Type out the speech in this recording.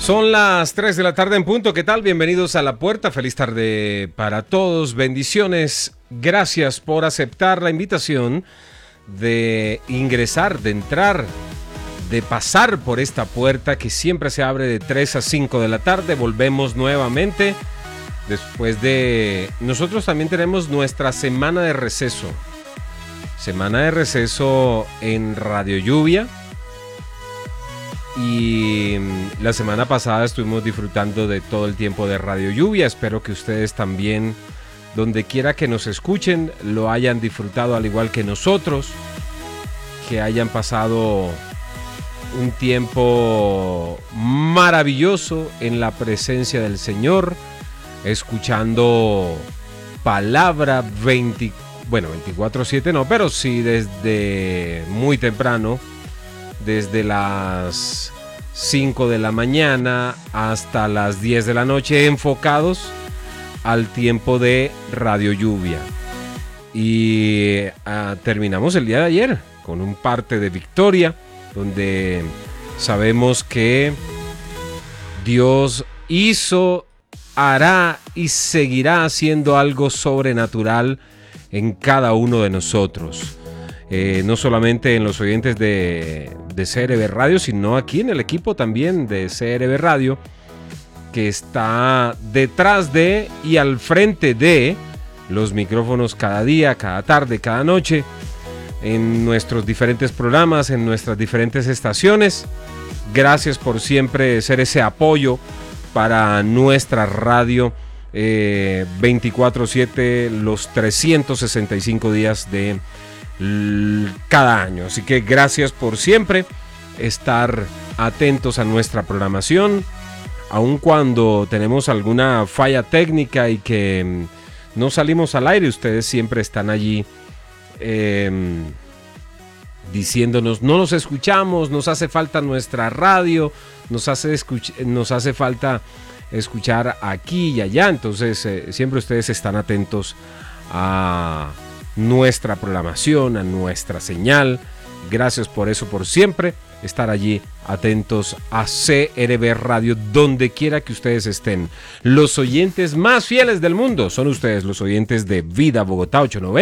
Son las 3 de la tarde en punto. ¿Qué tal? Bienvenidos a La Puerta. Feliz tarde para todos. Bendiciones. Gracias por aceptar la invitación de ingresar, de entrar, de pasar por esta puerta que siempre se abre de 3 a 5 de la tarde. Volvemos nuevamente después de... Nosotros también tenemos nuestra semana de receso. Semana de receso en Radio Lluvia. Y la semana pasada estuvimos disfrutando de todo el tiempo de Radio Lluvia. Espero que ustedes también, donde quiera que nos escuchen, lo hayan disfrutado al igual que nosotros, que hayan pasado un tiempo maravilloso en la presencia del Señor, escuchando palabra 24/7 no, pero sí desde muy temprano, desde las 5 de la mañana hasta las 10 de la noche, enfocados al tiempo de Radio Lluvia. Y terminamos el día de ayer con un parte de victoria, donde sabemos que Dios hizo, hará y seguirá haciendo algo sobrenatural en cada uno de nosotros. No solamente en los oyentes de CRB Radio, sino aquí en el equipo también de CRB Radio, que está detrás de y al frente de los micrófonos cada día, cada tarde, cada noche, en nuestros diferentes programas, en nuestras diferentes estaciones. Gracias por siempre ser ese apoyo para nuestra radio 24/7, los 365 días de cada año. Así que gracias por siempre estar atentos a nuestra programación, aun cuando tenemos alguna falla técnica y que no salimos al aire. Ustedes siempre están allí diciéndonos: no nos escuchamos, nos hace falta nuestra radio, nos hace falta escuchar aquí y allá. Entonces siempre ustedes están atentos a nuestra programación, a nuestra señal. Gracias por eso, por siempre estar allí atentos a CRB Radio, donde quiera que ustedes estén. Los oyentes más fieles del mundo son ustedes, los oyentes de Vida Bogotá 890.